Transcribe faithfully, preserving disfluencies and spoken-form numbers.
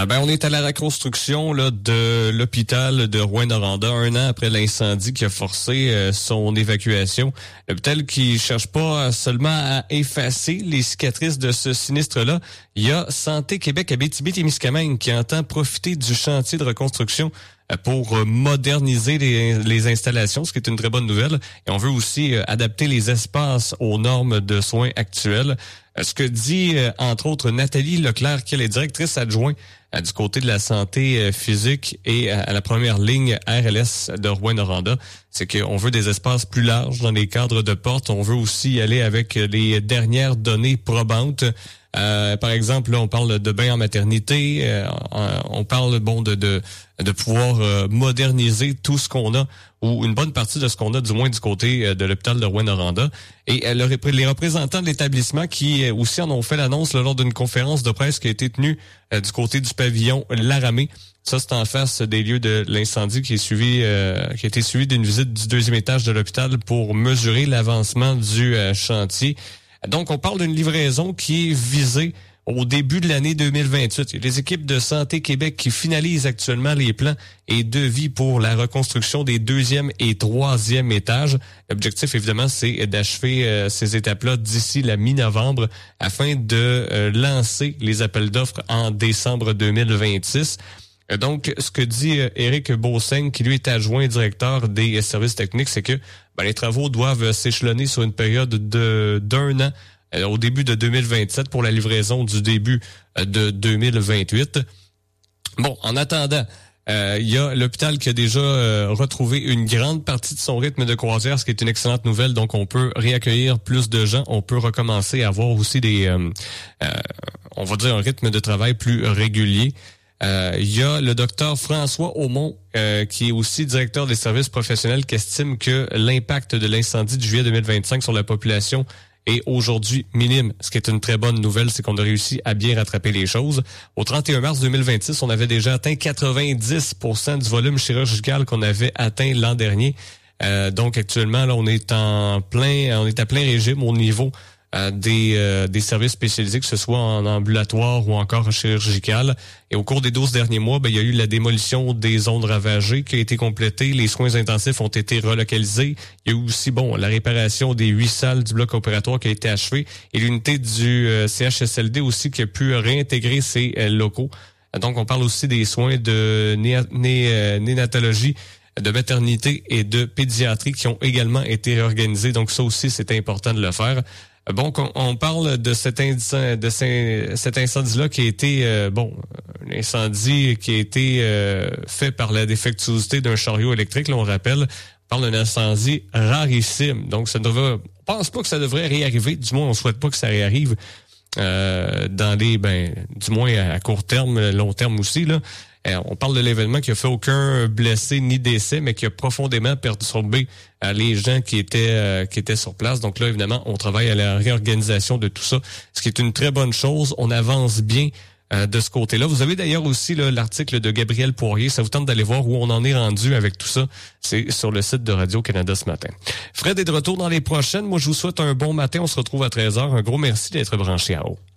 Ah ben, on est à la reconstruction là de l'hôpital de Rouyn-Noranda, un an après l'incendie qui a forcé euh, son évacuation. L'hôpital qui cherche pas seulement à effacer les cicatrices de ce sinistre-là. Il y a Santé Québec Abitibi-Témiscamingue qui entend profiter du chantier de reconstruction pour moderniser les, les installations, ce qui est une très bonne nouvelle. Et on veut aussi adapter les espaces aux normes de soins actuelles. Ce que dit, entre autres, Nathalie Leclerc, qui est directrice adjointe du côté de la santé physique et à la première ligne R L S de Rouyn-Noranda, c'est qu'on veut des espaces plus larges dans les cadres de porte. On veut aussi aller avec les dernières données probantes. Euh, par exemple, là, on parle de bains en maternité, euh, on parle bon de de, de pouvoir euh, moderniser tout ce qu'on a, ou une bonne partie de ce qu'on a, du moins du côté euh, de l'hôpital de Rouyn-Noranda. Et euh, le, les représentants de l'établissement qui euh, aussi en ont fait l'annonce là, lors d'une conférence de presse qui a été tenue euh, du côté du pavillon Laramée. Ça, c'est en face des lieux de l'incendie qui est suivi, euh, qui a été suivi d'une visite du deuxième étage de l'hôpital pour mesurer l'avancement du euh, chantier. Donc, on parle d'une livraison qui est visée au début de l'année deux mille vingt-huit. Il y a les équipes de Santé Québec qui finalisent actuellement les plans et devis pour la reconstruction des deuxième et troisième étages. L'objectif, évidemment, c'est d'achever euh, ces étapes-là d'ici la mi-novembre afin de euh, lancer les appels d'offres en décembre deux mille vingt-six. Donc, ce que dit euh, Éric Beauseigne, qui lui est adjoint directeur des services techniques, c'est que ben, les travaux doivent s'échelonner sur une période de d'un an euh, au début de deux mille vingt-sept pour la livraison du début euh, de deux mille vingt-huit. Bon, en attendant, euh, il y a l'hôpital qui a déjà euh, retrouvé une grande partie de son rythme de croisière, ce qui est une excellente nouvelle. Donc, on peut réaccueillir plus de gens. On peut recommencer à avoir aussi des, euh, euh, on va dire, un rythme de travail plus régulier. Euh, il y a le docteur François Aumont, euh, qui est aussi directeur des services professionnels, qui estime que l'impact de l'incendie de juillet deux mille vingt-cinq sur la population est aujourd'hui minime. Ce qui est une très bonne nouvelle, c'est qu'on a réussi à bien rattraper les choses. Au trente et un mars deux mille vingt-six, on avait déjà atteint quatre-vingt-dix pour cent du volume chirurgical qu'on avait atteint l'an dernier. Euh, donc actuellement, là, on est en plein, on est à plein régime au niveau Euh, des euh, des services spécialisés, que ce soit en ambulatoire ou encore chirurgical. Et au cours des douze derniers mois, ben, il y a eu la démolition des zones ravagées qui a été complétée. Les soins intensifs ont été relocalisés. Il y a eu aussi, bon, la réparation des huit salles du bloc opératoire qui a été achevée. Et l'unité du euh, C H S L D aussi qui a pu réintégrer ses euh, locaux. Donc, on parle aussi des soins de né- né- euh, néonatologie, de maternité et de pédiatrie qui ont également été réorganisés. Donc, ça aussi, c'est important de le faire. Bon, on parle de cet incendie, de cet incendie-là qui a été, euh, bon, un incendie qui a été euh, fait par la défectuosité d'un chariot électrique, là, on rappelle. On parle d'un incendie rarissime. Donc, ça ne devrait, on pense pas que ça devrait réarriver. Du moins, on souhaite pas que ça réarrive euh, dans les, ben, du moins à court terme, long terme aussi, là. On parle de l'événement qui a fait aucun blessé ni décès, mais qui a profondément perturbé euh, les gens qui étaient euh, qui étaient sur place. Donc là, évidemment, on travaille à la réorganisation de tout ça, ce qui est une très bonne chose. On avance bien euh, de ce côté-là. Vous avez d'ailleurs aussi là, l'article de Gabriel Poirier. Ça vous tente d'aller voir où on en est rendu avec tout ça. C'est sur le site de Radio-Canada ce matin. Fred est de retour dans les prochaines. Moi, je vous souhaite un bon matin. On se retrouve à treize heures. Un gros merci d'être branché à haut.